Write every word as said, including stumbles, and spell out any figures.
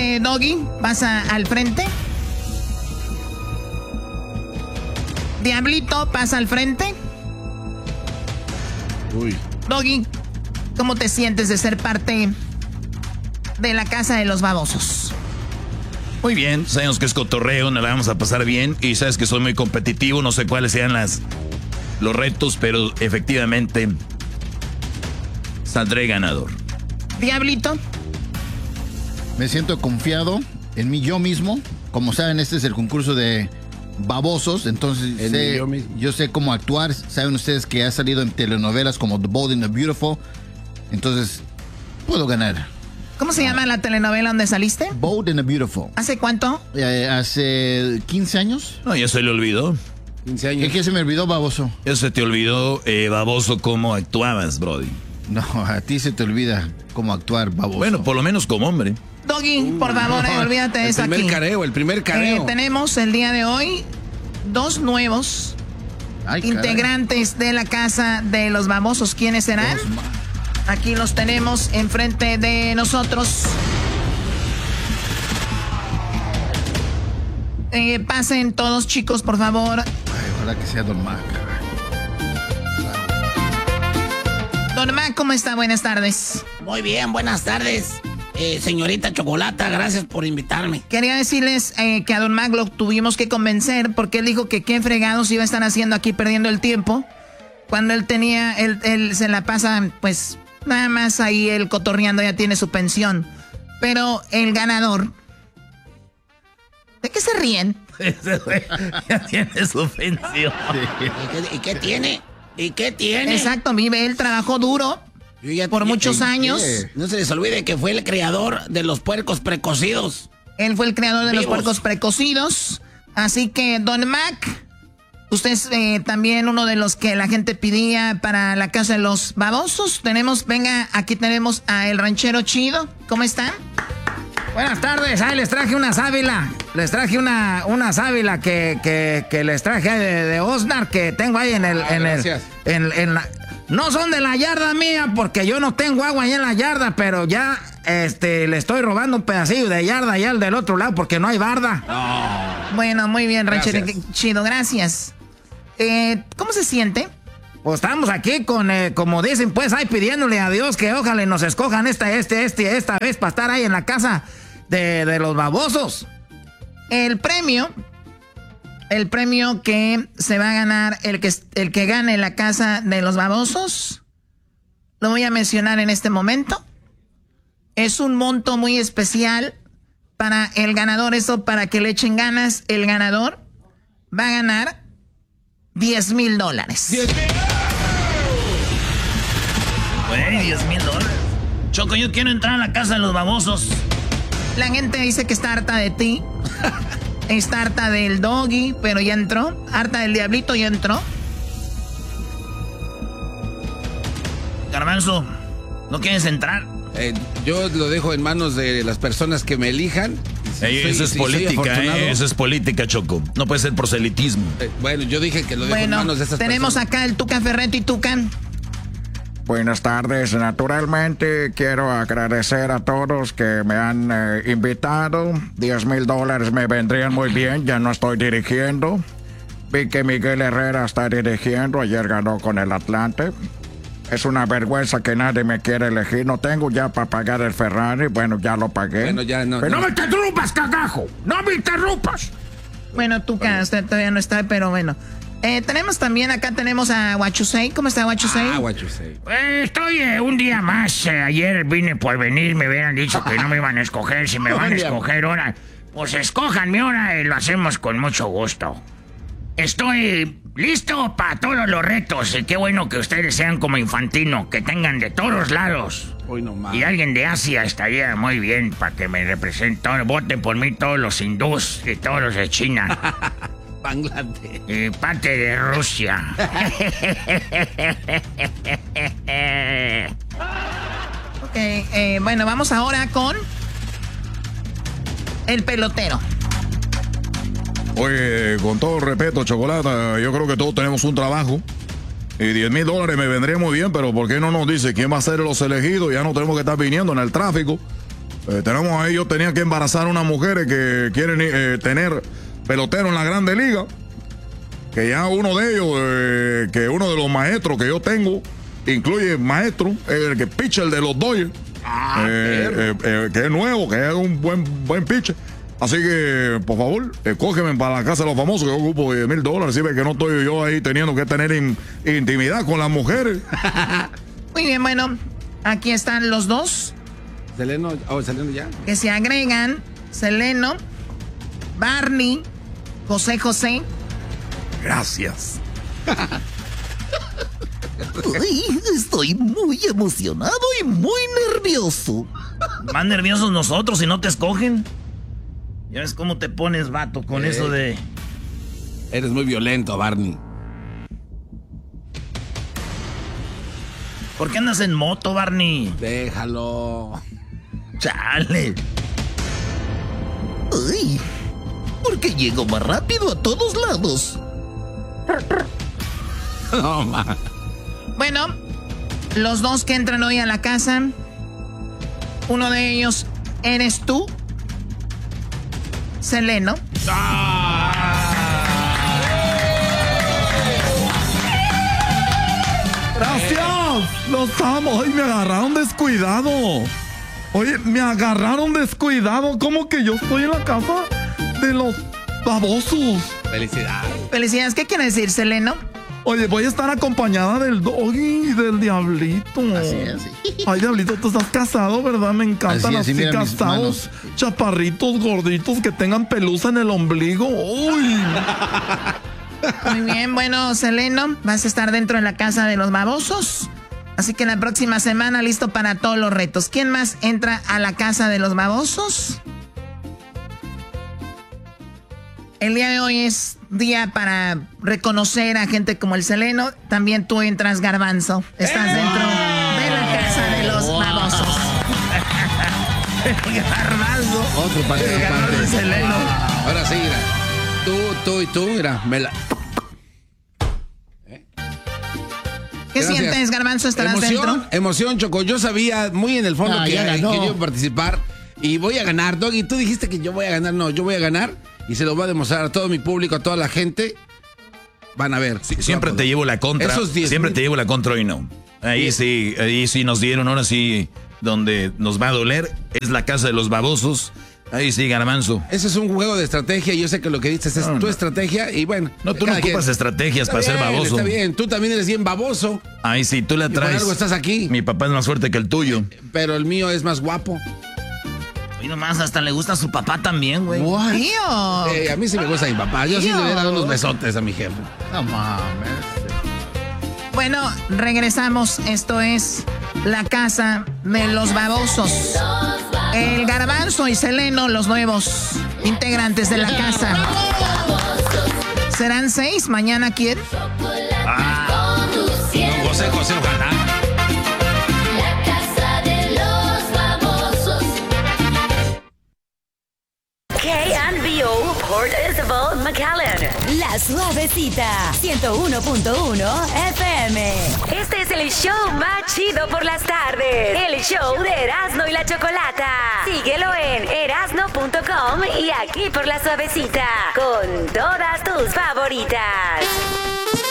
Eh, Doggy, pasa al frente. Diablito, pasa al frente. Uy. Doggy, ¿cómo te sientes de ser parte de la casa de los babosos? Muy bien, sabemos que es cotorreo, nos la vamos a pasar bien. Y sabes que soy muy competitivo, no sé cuáles sean las, los retos, pero efectivamente saldré ganador. Diablito. Me siento confiado en mí yo mismo. Como saben, este es el concurso de babosos, entonces sé, yo, yo sé cómo actuar. Saben ustedes que ha salido en telenovelas como The Bold and the Beautiful, entonces puedo ganar. ¿Cómo se llama la telenovela donde saliste? Bold and the Beautiful. ¿Hace cuánto? Eh, hace quince años. No, ya se le olvidó. quince años. ¿Qué, qué se me olvidó, baboso? Ya se te olvidó, eh, baboso, cómo actuabas, brody. No, a ti se te olvida cómo actuar, baboso. Bueno, por lo menos como hombre. Doggy, por favor, eh, olvídate de eso aquí. El primer careo, el primer careo. Eh, tenemos el día de hoy dos nuevos Ay, integrantes caray. de la casa de los babosos. ¿Quiénes serán? Aquí los tenemos enfrente de nosotros. Eh, pasen todos, chicos, por favor. Ay, ojalá que sea Don Mac. Don Mac, ¿cómo está? Buenas tardes. Muy bien, buenas tardes. Eh, señorita Chocolata, gracias por invitarme. Quería decirles eh, que a Don Mac lo tuvimos que convencer porque él dijo que qué fregados iba a estar haciendo aquí perdiendo el tiempo cuando él tenía, él, él se la pasa pues nada más ahí él cotorreando, ya tiene su pensión. Pero el ganador, ¿de qué se ríen? Ya tiene su pensión. ¿Y qué, y qué tiene? ¿Y qué tiene? Exacto, vive, él trabajó duro. Ya, por muchos ya, años. ¿qué? No se les olvide que fue el creador de los puercos precocidos. Él fue el creador de Vivos. los puercos precocidos. Así que, Don Mac, usted es eh, también uno de los que la gente pedía para la casa de los babosos. Tenemos, venga, aquí tenemos a El Ranchero Chido. ¿Cómo están? Buenas tardes, ahí les traje una sábila. Les traje una, una sábila que, que, que les traje de, de Osnar que tengo ahí en el... Ah, en el en, en la, no son de la yarda mía porque yo no tengo agua ahí en la yarda, pero ya este, le estoy robando un pedacillo de yarda allá al del otro lado porque no hay barda. Oh. Bueno, muy bien, Ranchero Chido, gracias. Eh, ¿Cómo se siente? Pues estamos aquí con, eh, como dicen, pues ahí pidiéndole a Dios que ojalá nos escojan esta, este, este, esta vez para estar ahí en la casa de, de los babosos. El premio, el premio que se va a ganar, el que, el que gane la casa de los babosos, lo voy a mencionar en este momento. Es un monto muy especial para el ganador, eso para que le echen ganas. El ganador va a ganar diez mil dólares. Güey, diez mil dólares. Choco, yo quiero entrar a la casa de los babosos. La gente dice que está harta de ti. Está harta del Doggy, pero ya entró. Harta del Diablito, ya entró. Garbanzo, ¿no quieres entrar? Eh, yo lo dejo en manos de las personas que me elijan. Si Ey, soy, eso es si política, eh, eso es política, Choco. No puede ser proselitismo. Eh, bueno, yo dije que lo dejo bueno, en manos de estas tenemos personas. acá el Tuca Ferretti y Tucan. Buenas tardes, naturalmente quiero agradecer a todos que me han eh, invitado. diez mil dólares me vendrían muy bien, ya no estoy dirigiendo. Vi que Miguel Herrera está dirigiendo, ayer ganó con el Atlante. Es una vergüenza que nadie me quiere elegir, no tengo ya para pagar el Ferrari, bueno, ya lo pagué. Bueno, ya no. Pero no, no me interrumpas, cagajo, no me interrumpas. Bueno, Tuca, usted todavía no está, pero bueno. Eh, tenemos también, acá tenemos a Huachusei. ¿Cómo está Huachusei? Ah, Huachusei. Eh, estoy eh, un día más. Eh, ayer vine por venir, me hubieran dicho que no me iban a escoger. Si me van a escoger ahora, pues escójanme ahora y lo hacemos con mucho gusto. Estoy listo para todos los retos y qué bueno que ustedes sean como Infantino, que tengan de todos lados. Hoy no más. Y alguien de Asia estaría muy bien para que me represente. Voten por mí todos los hindús y todos los de China. Bangladesh. Y parte de Rusia. Ok, eh, bueno, vamos ahora con el pelotero. Oye, con todo respeto, Chocolata, yo creo que todos tenemos un trabajo. Y diez mil dólares me vendría muy bien, pero ¿por qué no nos dice quién va a ser los elegidos? Ya no tenemos que estar viniendo en el tráfico. Eh, tenemos ahí, yo tenía que embarazar a unas mujeres que quieren eh, tener pelotero en la Grande Liga. Que ya uno de ellos, eh, que uno de los maestros que yo tengo, incluye maestro, el que pitcher de los Dodgers, ah, eh, eh, eh, que es nuevo, que es un buen, buen pitcher. Así que, por favor, eh, cógeme para la casa de los famosos, que yo ocupo diez mil dólares. Si ve que no estoy yo ahí teniendo que tener in, intimidad con las mujeres. Muy bien, bueno, aquí están los dos. Seleno, oh, Seleno ya. Que se agregan: Seleno, Barney, José José. Gracias. Ay, estoy muy emocionado y muy nervioso. Más nerviosos nosotros si no te escogen. Ya ves cómo te pones, vato, con eh, eso de... Eres muy violento, Barney. ¿Por qué andas en moto, Barney? Déjalo. Chale. Ay, porque llego más rápido a todos lados. No, ma. Bueno, los dos que entran hoy a la casa, uno de ellos eres tú, Seleno. Gracias, los amo. Ay, me agarraron descuidado. Oye, me agarraron descuidado. ¿Cómo que yo estoy en la casa de los babosos? Felicidades. Felicidades, ¿qué quiere decir, Seleno? Oye, voy a estar acompañada del Doggy y del Diablito. Así es. Ay, Diablito, tú estás casado, ¿verdad? Me encantan así, así, así casados, chaparritos, gorditos, que tengan pelusa en el ombligo. Uy. Muy bien, bueno, Seleno, vas a estar dentro de la casa de los babosos. Así que la próxima semana listo para todos los retos. ¿Quién más entra a la casa de los babosos? El día de hoy es día para reconocer a gente como el Seleno. También tú entras, Garbanzo. Estás ¡Eh! Dentro de la casa de los wow. babosos. Garbanzo. Otro participante. El Seleno. Ahora sí, mira. Tú, tú y tú, mira, me la... ¿Eh? ¿Qué Gracias. Sientes, Garbanzo? ¿Estarás emoción, dentro? Emoción, Choco. Yo sabía muy en el fondo ah, que, que yo iba a participar y voy a ganar, Doggy. Tú dijiste que yo voy a ganar. No, yo voy a ganar. Y se lo voy a demostrar a todo mi público, a toda la gente. Van a ver. Sí, siempre te llevo la contra. Siempre te llevo la contra y no. Ahí sí, ahí sí nos dieron, ahora sí, donde nos va a doler. Es la casa de los babosos. Ahí sí, Garbanzo. Ese es un juego de estrategia y yo sé que lo que dices es no, tu no. estrategia y bueno. No, tú no ocupas quien. estrategias está para bien, ser baboso. Está bien, tú también eres bien baboso. Ahí sí, tú la traes. Y por algo estás aquí. Mi papá es más fuerte que el tuyo. Pero el mío es más guapo. Y nomás hasta le gusta a su papá también, güey. Eh, a mí sí me gusta mi papá. Yo sí le hubiera dado unos besotes a mi jefe. No mames. Bueno, regresamos. Esto es la casa de los babosos. El Garbanzo y Seleno, los nuevos integrantes de la casa. ¿Serán seis? ¿Mañana quién? Ah, no, José, José, ojalá. K and B O Port Isabel, McAllen. La Suavecita, ciento uno punto uno F M. Este es el show más chido por las tardes. El show de Erasmo y la Chocolata. Síguelo en erasno punto com y aquí por La Suavecita. Con todas tus favoritas.